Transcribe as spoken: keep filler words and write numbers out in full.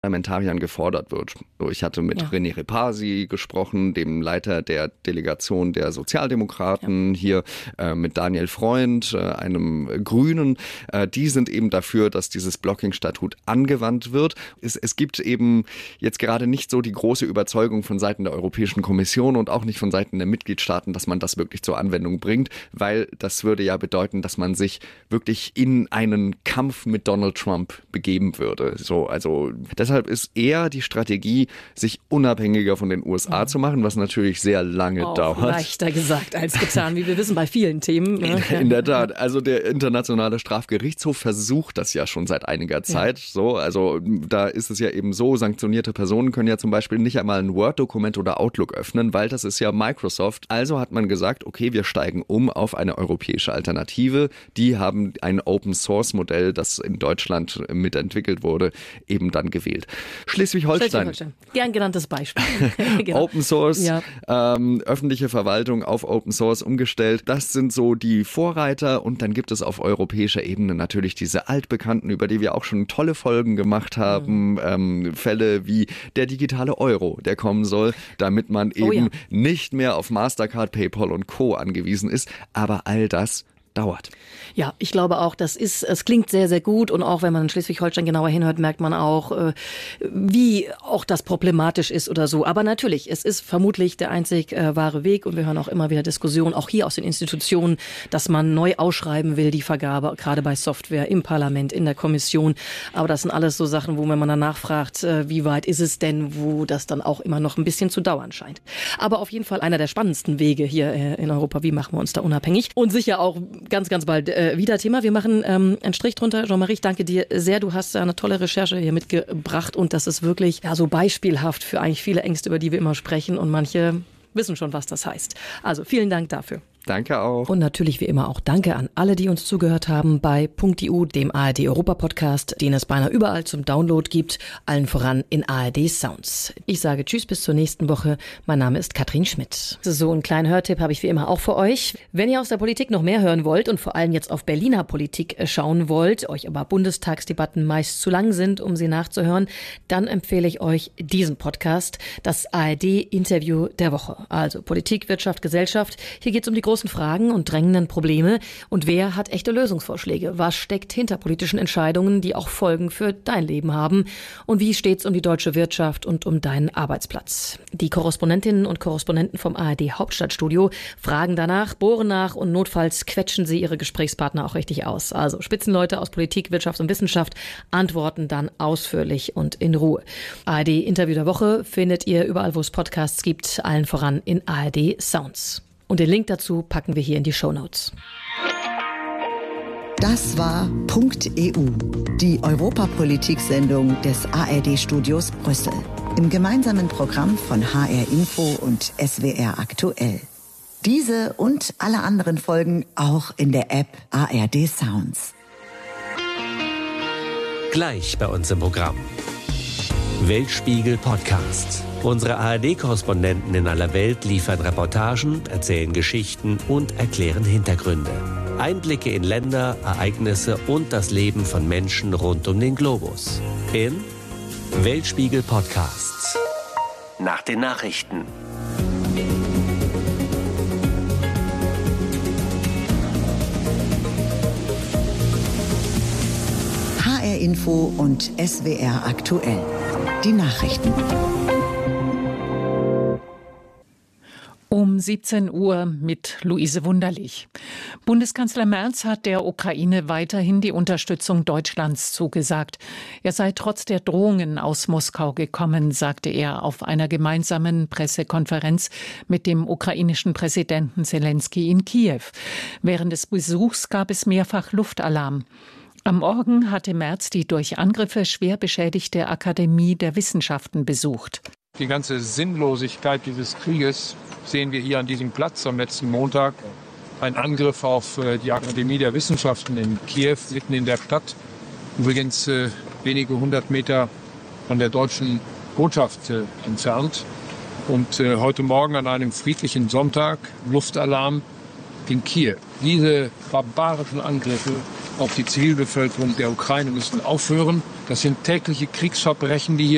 Parlamentariern gefordert wird. So, ich hatte mit ja. René Repasi gesprochen, dem Leiter der Delegation der Sozialdemokraten, ja. hier äh, mit Daniel Freund, äh, einem Grünen. Äh, die sind eben dafür, dass dieses Blocking-Statut angewandt wird. Es, es gibt eben jetzt gerade nicht so die große Überzeugung von Seiten der Europäischen Kommission und auch nicht von Seiten der Mitgliedstaaten, dass man das wirklich zur Anwendung bringt, weil das würde ja bedeuten, dass man sich wirklich in einen Kampf mit Donald Trump begeben würde. So, also deshalb ist eher die Strategie, sich unabhängiger von den U S A mhm. zu machen, was natürlich sehr lange auch dauert. Leichter gesagt als getan, wie wir wissen, bei vielen Themen. Ne? In, in der Tat. Also der Internationale Strafgerichtshof versucht das ja schon seit einiger Zeit. Ja. So, also da ist es ja eben so, sanktionierte Personen können ja zum Beispiel nicht einmal ein Word-Dokument oder Outlook öffnen, weil das ist ja Microsoft. Also hat man gesagt, okay, wir steigen um auf eine europäische Alternative. Die haben ein Open-Source-Modell, das in Deutschland mitentwickelt wurde, eben dann gewählt. Schleswig-Holstein. Schleswig-Holstein. Gern genanntes Beispiel. Genau. Open Source, ja. ähm, öffentliche Verwaltung auf Open Source umgestellt. Das sind so die Vorreiter. Und dann gibt es auf europäischer Ebene natürlich diese altbekannten, über die wir auch schon tolle Folgen gemacht haben. Mhm. Ähm, Fälle wie der digitale Euro, der kommen soll, damit man eben oh ja. nicht mehr auf Mastercard, PayPal und Co. angewiesen ist. Aber all das dauert. Ja, ich glaube auch, das ist, es klingt sehr, sehr gut und auch wenn man in Schleswig-Holstein genauer hinhört, merkt man auch, äh, wie auch das problematisch ist oder so. Aber natürlich, es ist vermutlich der einzig äh, wahre Weg und wir hören auch immer wieder Diskussionen, auch hier aus den Institutionen, dass man neu ausschreiben will, die Vergabe, gerade bei Software im Parlament, in der Kommission. Aber das sind alles so Sachen, wo wenn man danach fragt, äh, wie weit ist es denn, wo das dann auch immer noch ein bisschen zu dauern scheint. Aber auf jeden Fall einer der spannendsten Wege hier äh, in Europa, wie machen wir uns da unabhängig und sicher auch ganz, ganz bald äh, wieder Thema. Wir machen ähm, einen Strich drunter. Jean-Marie, ich danke dir sehr. Du hast eine tolle Recherche hier mitgebracht und das ist wirklich ja, so beispielhaft für eigentlich viele Ängste, über die wir immer sprechen und manche wissen schon, was das heißt. Also vielen Dank dafür. Danke auch. Und natürlich wie immer auch danke an alle, die uns zugehört haben bei Punkt E U, dem A R D-Europa-Podcast, den es beinahe überall zum Download gibt, allen voran in A R D Sounds. Ich sage Tschüss, bis zur nächsten Woche. Mein Name ist Katrin Schmidt. So einen kleinen Hörtipp habe ich wie immer auch für euch. Wenn ihr aus der Politik noch mehr hören wollt und vor allem jetzt auf Berliner Politik schauen wollt, euch aber Bundestagsdebatten meist zu lang sind, um sie nachzuhören, dann empfehle ich euch diesen Podcast, das A R D-Interview der Woche. Also Politik, Wirtschaft, Gesellschaft. Hier geht es um die großen Fragen und drängenden Probleme. Und wer hat echte Lösungsvorschläge? Was steckt hinter politischen Entscheidungen, die auch Folgen für dein Leben haben? Und wie steht's um die deutsche Wirtschaft und um deinen Arbeitsplatz? Die Korrespondentinnen und Korrespondenten vom A R D Hauptstadtstudio fragen danach, bohren nach und notfalls quetschen sie ihre Gesprächspartner auch richtig aus. Also Spitzenleute aus Politik, Wirtschaft und Wissenschaft antworten dann ausführlich und in Ruhe. A R D Interview der Woche findet ihr überall, wo es Podcasts gibt, allen voran in A R D Sounds. Und den Link dazu packen wir hier in die Shownotes. Das war Punkt E U, die Europapolitik-Sendung des A R D-Studios Brüssel. Im gemeinsamen Programm von H R Info und S W R Aktuell. Diese und alle anderen Folgen auch in der App A R D Sounds. Gleich bei uns im Programm. Weltspiegel Podcast. Unsere A R D-Korrespondenten in aller Welt liefern Reportagen, erzählen Geschichten und erklären Hintergründe. Einblicke in Länder, Ereignisse und das Leben von Menschen rund um den Globus. In Weltspiegel Podcasts. Nach den Nachrichten. H R Info und S W R Aktuell. Die Nachrichten. Um siebzehn Uhr mit Luise Wunderlich. Bundeskanzler Merz hat der Ukraine weiterhin die Unterstützung Deutschlands zugesagt. Er sei trotz der Drohungen aus Moskau gekommen, sagte er auf einer gemeinsamen Pressekonferenz mit dem ukrainischen Präsidenten Selenskyj in Kiew. Während des Besuchs gab es mehrfach Luftalarm. Am Morgen hatte Merz die durch Angriffe schwer beschädigte Akademie der Wissenschaften besucht. Die ganze Sinnlosigkeit dieses Krieges sehen wir hier an diesem Platz am letzten Montag. Ein Angriff auf die Akademie der Wissenschaften in Kiew, mitten in der Stadt. Übrigens äh, wenige hundert Meter von der deutschen Botschaft äh, entfernt. Und äh, heute Morgen an einem friedlichen Sonntag Luftalarm in Kiew. Diese barbarischen Angriffe auf die Zivilbevölkerung der Ukraine müssen aufhören. Das sind tägliche Kriegsverbrechen, die hier